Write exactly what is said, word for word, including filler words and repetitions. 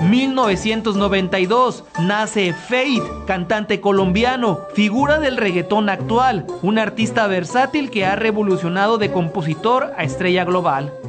mil novecientos noventa y dos, nace Feid, cantante colombiano, figura del reggaetón actual, un artista versátil que ha revolucionado de compositor a estrella global.